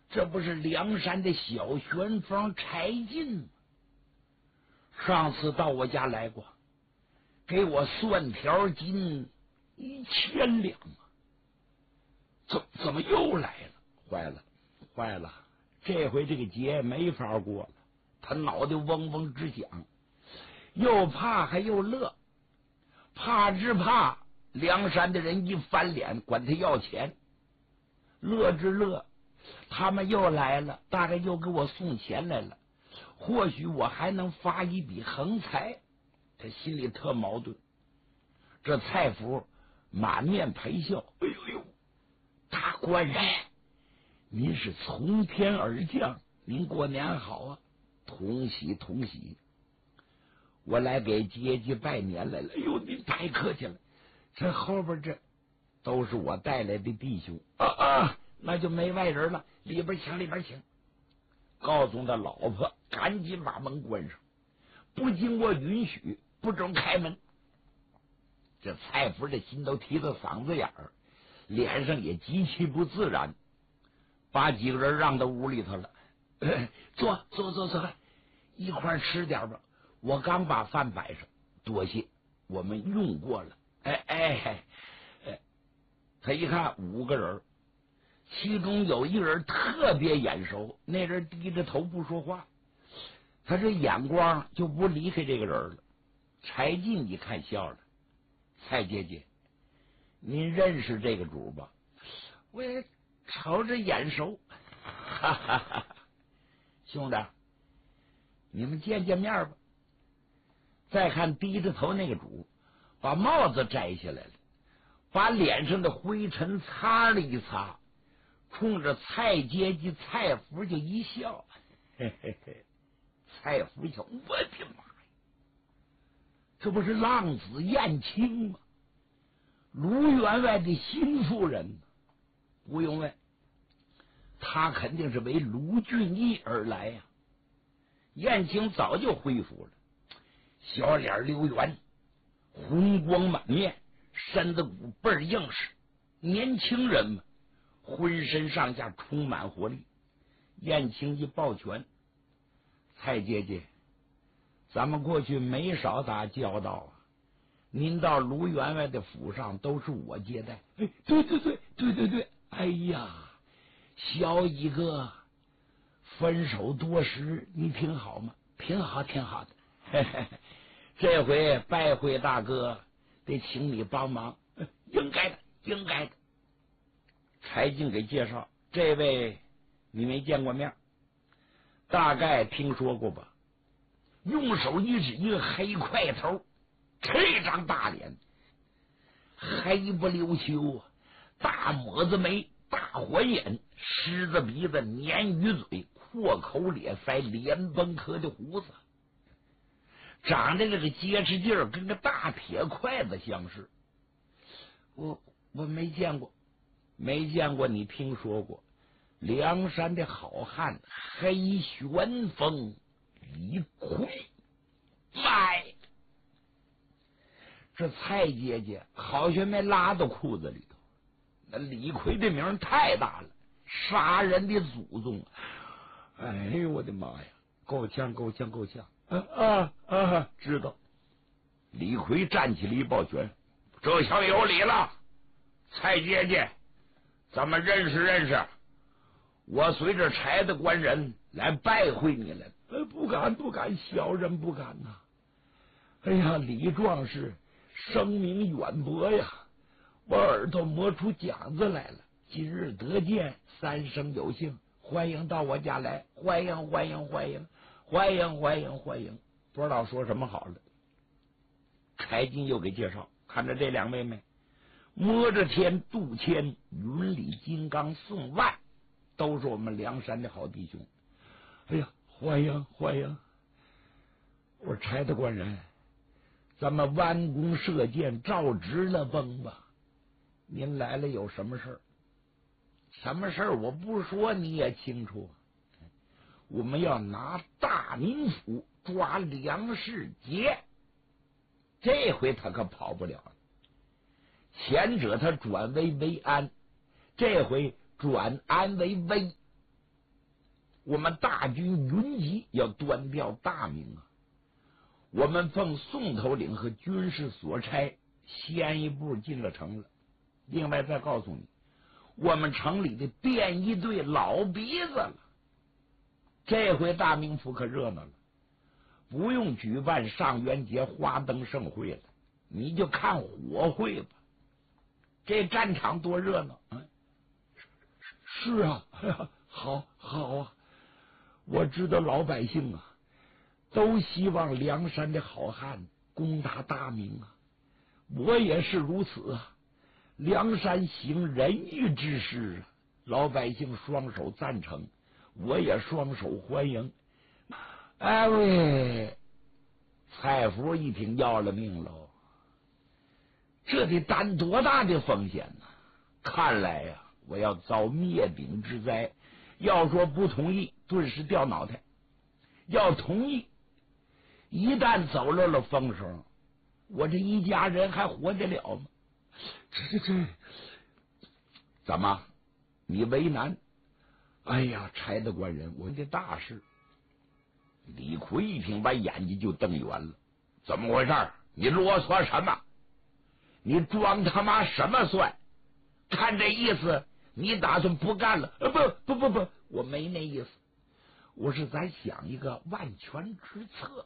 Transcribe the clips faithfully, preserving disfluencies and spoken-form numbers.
这不是梁山的小旋风柴进吗？上次到我家来过，给我蒜条金一千两啊！怎怎么又来了？坏了，坏了！这回这个节没法过了。他脑袋嗡嗡直响，又怕还又乐，怕之怕梁山的人一翻脸管他要钱，乐之乐他们又来了，大概又给我送钱来了，或许我还能发一笔横财。他心里特矛盾。这蔡福满面陪笑，哎呦呦，大官人，您是从天而降，您过年好啊！同喜同喜，我来给姐姐拜年来了。哎呦，您太客气了，这后边这都是我带来的弟兄啊啊，那就没外人了，里边请，里边请。高宗的老婆赶紧把门关上，不经过允许不准开门。这蔡福的心都提到嗓子眼儿，脸上也极其不自然，把几个人让到屋里头了。坐坐坐坐，一块吃点吧。我刚把饭摆上，多谢，我们用过了。哎哎哎，他一看五个人，其中有一人特别眼熟，那人低着头不说话，他这眼光就不离开这个人了。柴进一看笑了：“蔡姐姐，您认识这个主吧？”我也瞅着眼熟，哈哈哈。兄弟，你们见见面吧。再看低着头那个主，把帽子摘下来了，把脸上的灰尘擦了一擦，冲着蔡阶级蔡福就一笑。嘿嘿嘿，蔡福一笑，我的妈呀，这不是浪子燕青吗？卢员外的新夫人，不用问，他肯定是为卢俊义而来呀、啊。燕青早就恢复了，小脸溜圆，红光满面，身子骨倍儿硬实，年轻人嘛，浑身上下充满活力。燕青一抱拳：“蔡姐姐，咱们过去没少打交道啊，您到卢员外的府上都是我接待。”哎，对对对对对对，哎呀，小一个分手多时，你挺好吗？挺好，挺好的。嘿嘿嘿，这回拜会大哥，得请你帮忙，应该的，应该的。柴进给介绍，这位你没见过面，大概听说过吧？用手一指，一个黑块头，这张大脸，黑不溜秋，大抹子眉，大环眼，狮子鼻子，鲶鱼嘴，阔口咧腮，连崩壳的胡子，长得这个结实劲儿，跟个大铁筷子相似。我我没见过，没见过，你听说过？梁山的好汉黑旋风李逵。妈，这蔡姐姐好像没拉到裤子里头。那李逵的名太大了，杀人的祖宗。哎呦我的妈呀，够呛够呛够呛！啊啊啊！知道。李逵站起来一抱拳：“这下有理了，蔡姐姐，咱们认识认识。我随着柴的官人来拜会你来。”呃，不敢不敢，小人不敢呐、啊。哎呀，李壮士声名远播呀，我耳朵磨出茧子来了。今日得见，三生有幸，欢迎到我家来，欢迎欢迎欢迎欢迎欢迎欢迎。不知道说什么好了。柴进又给介绍，看着这两位没？摸着天、杜迁、云里金刚、宋万，都是我们梁山的好弟兄。哎呀，欢迎欢迎！我说柴大官人，咱们弯弓射箭，照直了崩吧。您来了有什么事儿？什么事儿我不说你也清楚。我们要拿大名府抓梁世杰，这回他可跑不了了。前者他转危为安，这回转安为危。 我们大军云集，要端掉大明啊！我们奉宋头领和军师所差，先一步进了城了。另外再告诉你，我们城里的便衣队老鼻子了。这回大名府可热闹了，不用举办上元节花灯盛会了，你就看火会吧。这战场多热闹啊！是啊，好好啊！我知道老百姓啊，都希望梁山的好汉攻打大明啊，我也是如此啊。梁山行仁义之事啊，老百姓双手赞成，我也双手欢迎。哎喂，蔡福一听要了命喽，这得担多大的风险呢？看来呀、啊，我要遭灭顶之灾。要说不同意，顿时掉脑袋；要同意，一旦走漏了风声，我这一家人还活得了吗？这这这，怎么？你为难？哎呀，差的官人，我的大事。李逵一听，把眼睛就瞪圆了。怎么回事？你啰嗦什么？你装他妈什么蒜？看这意思，你打算不干了？呃，不不不不，我没那意思。我是在想一个万全之策。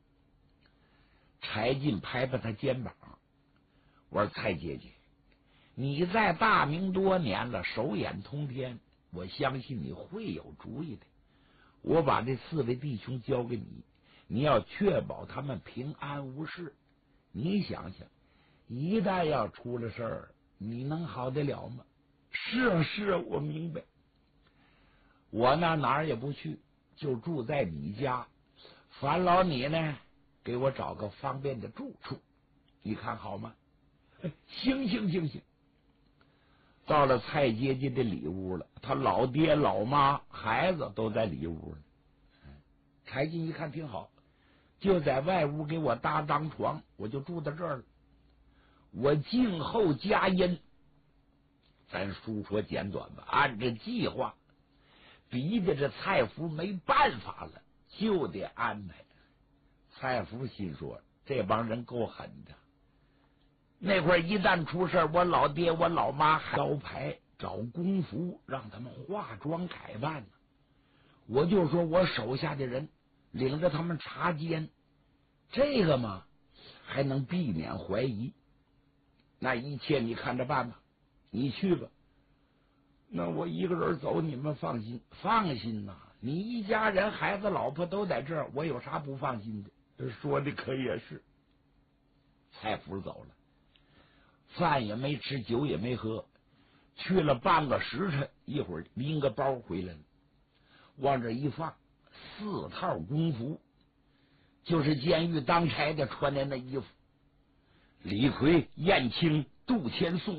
柴进拍拍他肩膀，我说：“蔡姐姐，你在大明多年了，手眼通天，我相信你会有主意的。我把这四位弟兄交给你，你要确保他们平安无事。你想想，一旦要出了事儿，你能好得了吗？”是啊，是啊，我明白。我那哪儿也不去，就住在你家。烦劳你呢，给我找个方便的住处，你看好吗？行行行行。到了蔡阶级的里屋了，他老爹老妈孩子都在里屋呢。柴进一看挺好，就在外屋给我搭张床，我就住到这儿了。我静候佳音。咱书说简短吧，按着计划，逼得这蔡福没办法了，就得安排。蔡福心说，这帮人够狠的。那会儿一旦出事，我老爹我老妈招牌找工服，让他们化妆改扮呢。我就说我手下的人领着他们查奸，这个嘛还能避免怀疑。那一切你看着办吧，你去吧。那我一个人走，你们放心？放心呐、啊！你一家人，孩子、老婆都在这儿，我有啥不放心的？说的可也是。蔡福走了，饭也没吃，酒也没喝，去了半个时辰，一会儿拎个包回来了，往这一放，四套工服，就是监狱当差的穿的那衣服。李逵、燕青、杜千颂